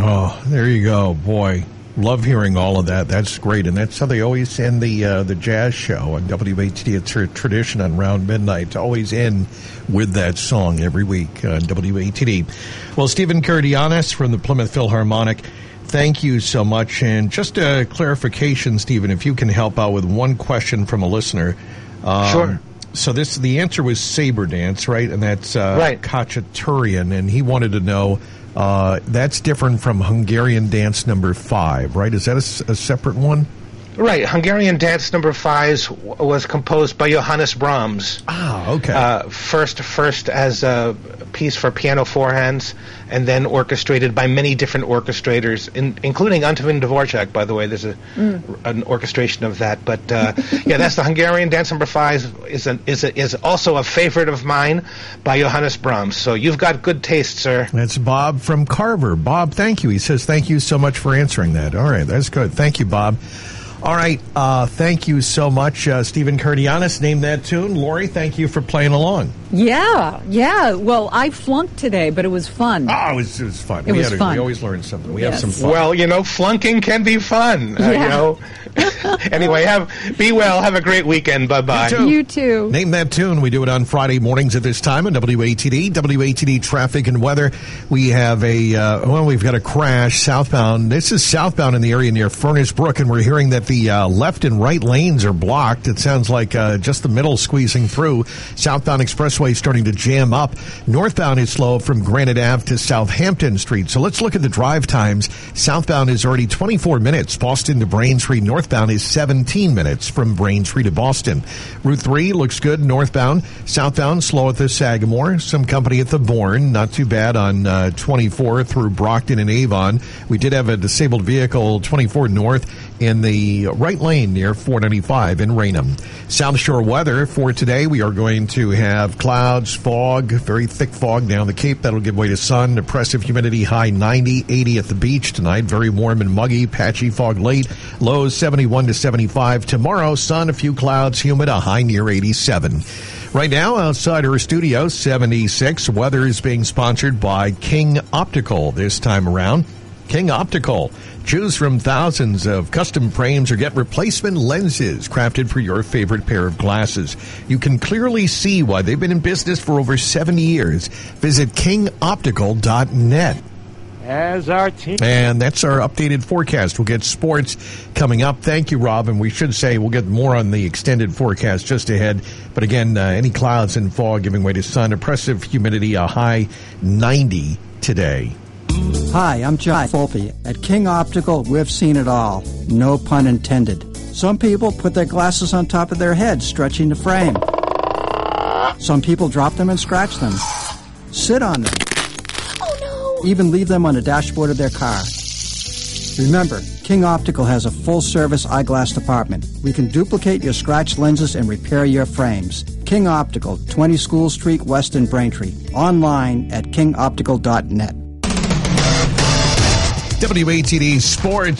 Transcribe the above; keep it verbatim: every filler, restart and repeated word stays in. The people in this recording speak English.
Oh, there you go, boy. Love hearing all of that. That's great, and that's how they always end the uh, the jazz show on W A T D. It's a tradition on Round Midnight to always end with that song every week on W A T D. Well, Stephen Kardianis from the Plymouth Philharmonic, thank you so much. And just a clarification, Stephen, if you can help out with one question from a listener. Um, sure. So this the answer was saber dance, right? And that's uh, right. Khachaturian, and he wanted to know. Uh, that's different from Hungarian Dance Number Five, right? Is that a, a separate one? Right. Hungarian Dance Number Five was composed by Johannes Brahms. Ah, okay. Uh, first, first as a piece for piano four hands, and then orchestrated by many different orchestrators, in, including Antonín Dvořák. By the way, there's a mm. an orchestration of that. But uh, yeah, that's the Hungarian Dance Number Five. is an, is a, is also a favorite of mine by Johannes Brahms. So you've got good taste, sir. That's Bob from Carver. Bob, thank you. He says thank you so much for answering that. All right, that's good. Thank you, Bob. All right, uh, thank you so much, uh, Stephen Kardianis. Name that tune. Lori, thank you for playing along. Yeah, yeah. Well, I flunked today, but it was fun. Oh, it was, it was fun. It we was had a, fun. We always learn something. We yes. have some fun. Well, you know, flunking can be fun. Yeah. Uh, you know. Anyway, have be well. Have a great weekend. Bye-bye. You too. You too. Name that tune. We do it on Friday mornings at this time on W A T D. W A T D traffic and weather. We have a, uh, well, we've got a crash southbound. This is southbound in the area near Furnace Brook, and we're hearing that the uh, left and right lanes are blocked. It sounds like uh, just the middle squeezing through. Southbound expressway starting to jam up. Northbound is slow from Granite Ave to Southampton Street. So let's look at the drive times. Southbound is already twenty-four minutes. Boston to Braintree. Northbound is seventeen minutes from Braintree to Boston. Route three looks good northbound. Southbound slow at the Sagamore. Some company at the Bourne. Not too bad on uh, twenty-four through Brockton and Avon. We did have a disabled vehicle twenty-four north in the right lane near four ninety-five in Raynham. South Shore weather for today. We are going to have clouds, fog, very thick fog down the Cape. That'll give way to sun. Oppressive humidity high ninety, eighty at the beach tonight. Very warm and muggy. Patchy fog late. Lows seventy-one to seventy-five. Tomorrow, sun, a few clouds, humid, a high near eighty-seven. Right now, outside our studio, seventy-six. Weather is being sponsored by King Optical this time around. King Optical. Choose from thousands of custom frames or get replacement lenses crafted for your favorite pair of glasses. You can clearly see why they've been in business for over seventy years. Visit king optical dot net. As our team. And that's our updated forecast. We'll get sports coming up. Thank you, Rob. And we should say we'll get more on the extended forecast just ahead. But again, uh, any clouds and fog giving way to sun. Oppressive humidity, a high ninety today. Hi, I'm John Volpe. At King Optical, we've seen it all. No pun intended. Some people put their glasses on top of their head, stretching the frame. Some people drop them and scratch them. Sit on them. Oh, no. Even leave them on the dashboard of their car. Remember, King Optical has a full-service eyeglass department. We can duplicate your scratched lenses and repair your frames. King Optical, twenty School Street, West in Braintree. Online at king optical dot net. W A T D Sports.